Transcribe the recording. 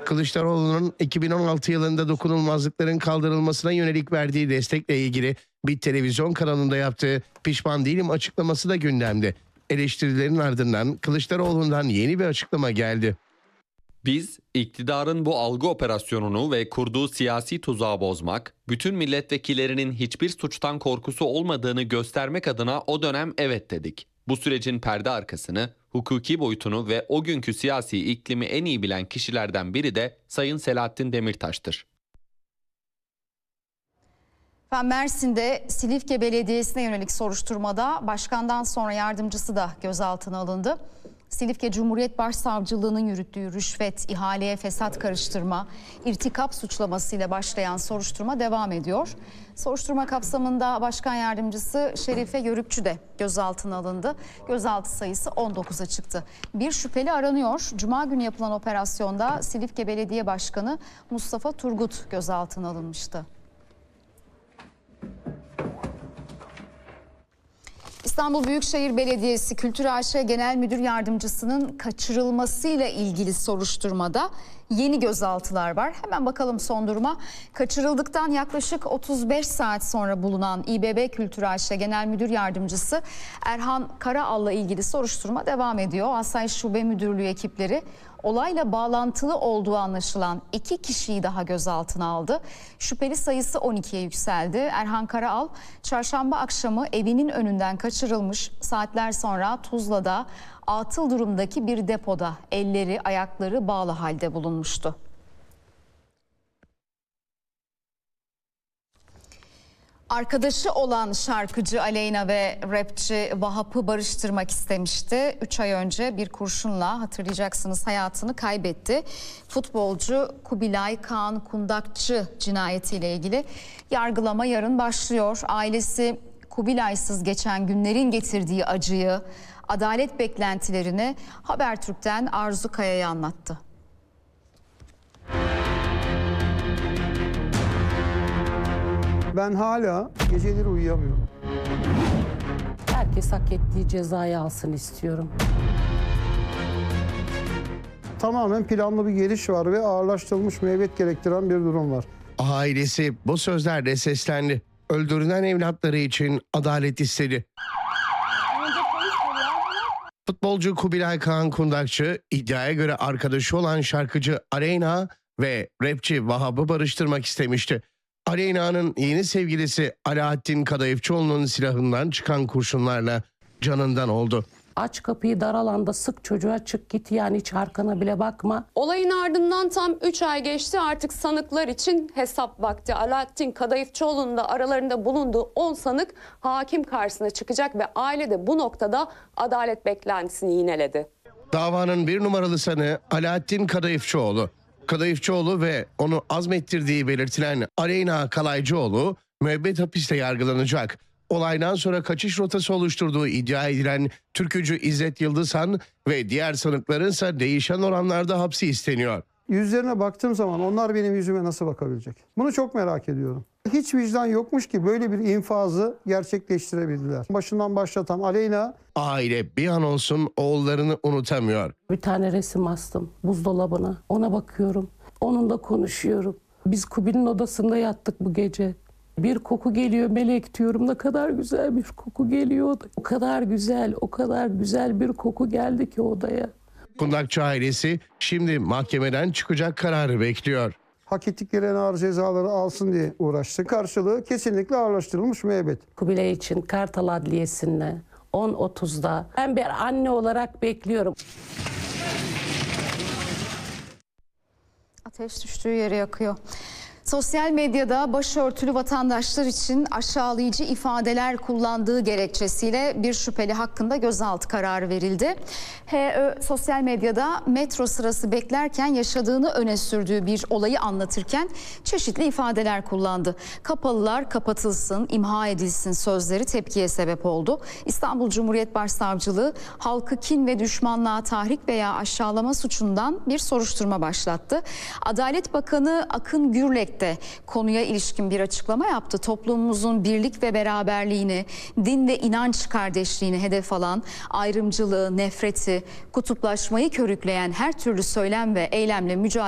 Kılıçdaroğlu'nun 2016 yılında dokunulmazlıkların kaldırılmasına yönelik verdiği destekle ilgili bir televizyon kanalında yaptığı "pişman değilim" açıklaması da gündemde. Eleştirilerin ardından Kılıçdaroğlu'ndan yeni bir açıklama geldi. Biz iktidarın bu algı operasyonunu ve kurduğu siyasi tuzağı bozmak, bütün milletvekillerinin hiçbir suçtan korkusu olmadığını göstermek adına o dönem evet dedik. Bu sürecin perde arkasını, hukuki boyutunu ve o günkü siyasi iklimi en iyi bilen kişilerden biri de Sayın Selahattin Demirtaş'tır. Mersin'de Silifke Belediyesi'ne yönelik soruşturmada başkandan sonra yardımcısı da gözaltına alındı. Silifke Cumhuriyet Başsavcılığı'nın yürüttüğü rüşvet, ihaleye fesat karıştırma, irtikap suçlamasıyla başlayan soruşturma devam ediyor. Soruşturma kapsamında başkan yardımcısı Şerife Yörükçü de gözaltına alındı. Gözaltı sayısı 19'a çıktı. Bir şüpheli aranıyor. Cuma günü yapılan operasyonda Silifke Belediye Başkanı Mustafa Turgut gözaltına alınmıştı. İstanbul Büyükşehir Belediyesi Kültür AŞ Genel Müdür Yardımcısının kaçırılmasıyla ilgili soruşturmada yeni gözaltılar var. Hemen bakalım son duruma. Kaçırıldıktan yaklaşık 35 saat sonra bulunan İBB Kültür AŞ Genel Müdür Yardımcısı Erhan Karaal'la ilgili soruşturma devam ediyor. Asayiş Şube Müdürlüğü ekipleri olayla bağlantılı olduğu anlaşılan 2 kişiyi daha gözaltına aldı. Şüpheli sayısı 12'ye yükseldi. Erhan Karaal çarşamba akşamı evinin önünden kaçırılmış. Saatler sonra Tuzla'da atıl durumdaki bir depoda elleri ayakları bağlı halde bulunmuştu. Arkadaşı olan şarkıcı Aleyna ve rapçi Vahap'ı barıştırmak istemişti. 3 ay önce bir kurşunla, hatırlayacaksınız, hayatını kaybetti. Futbolcu Kubilay Kaan Kundakçı cinayetiyle ilgili yargılama yarın başlıyor. Ailesi Kubilay'sız geçen günlerin getirdiği acıyı, adalet beklentilerini Habertürk'ten Arzu Kaya'ya anlattı. Ben hala geceleri uyuyamıyorum. Herkes hak ettiği cezayı alsın istiyorum. Tamamen planlı bir geliş var ve ağırlaştırılmış müebbet gerektiren bir durum var. Ailesi bu sözlerle seslendi. Öldürülen evlatları için adalet istedi. Futbolcu Kubilay Kaan Kundakçı iddiaya göre arkadaşı olan şarkıcı Aleyna ve rapçi Vahap'ı barıştırmak istemişti. Aleyna'nın yeni sevgilisi Alaaddin Kadayıfçıoğlu'nun silahından çıkan kurşunlarla canından oldu. Aç kapıyı, dar alanda sık çocuğa, çık git, yani hiç arkana bile bakma. Olayın ardından tam 3 ay geçti, artık sanıklar için hesap vakti. Alaaddin Kadayıfçıoğlu'nun da aralarında bulunduğu 10 sanık hakim karşısına çıkacak ve aile de bu noktada adalet beklentisini yineledi. Davanın bir numaralı sanığı Alaaddin Kadayıfçıoğlu. Kadayıfçıoğlu ve onu azmettirdiği belirtilen Aleyna Kalaycıoğlu müebbet hapiste yargılanacak. Olaydan sonra kaçış rotası oluşturduğu iddia edilen türkücü İzzet Yıldızhan ve diğer sanıkların ise değişen oranlarda hapsi isteniyor. Yüzlerine baktığım zaman onlar benim yüzüme nasıl bakabilecek? Bunu çok merak ediyorum. Hiç vicdan yokmuş ki böyle bir infazı gerçekleştirebildiler. Başından başlatan Aleyna... Aile bir an olsun oğullarını unutamıyor. Bir tane resim astım buzdolabına. Ona bakıyorum. Onunla konuşuyorum. Biz Kubil'in odasında yattık bu gece. Bir koku geliyor Melek diyorum. Ne kadar güzel bir koku geliyor. O kadar güzel bir koku geldi ki odaya. Kundakçı ailesi şimdi mahkemeden çıkacak kararı bekliyor. Hak ettikleri en ağır cezaları alsın diye uğraştı. Karşılığı kesinlikle ağırlaştırılmış müebbet. Kubilay için Kartal Adliyesi'nde 10.30'da ben bir anne olarak bekliyorum. Ateş düştüğü yere yakıyor. Sosyal medyada başörtülü vatandaşlar için aşağılayıcı ifadeler kullandığı gerekçesiyle bir şüpheli hakkında gözaltı kararı verildi. HÖ sosyal medyada metro sırası beklerken yaşadığını öne sürdüğü bir olayı anlatırken çeşitli ifadeler kullandı. Kapalılar kapatılsın, imha edilsin sözleri tepkiye sebep oldu. İstanbul Cumhuriyet Başsavcılığı halkı kin ve düşmanlığa tahrik veya aşağılama suçundan bir soruşturma başlattı. Adalet Bakanı Akın Gürlek de konuya ilişkin bir açıklama yaptı. Toplumumuzun birlik ve beraberliğini, din ve inanç kardeşliğini hedef alan, ayrımcılığı, nefreti, kutuplaşmayı körükleyen her türlü söylem ve eylemle mücadele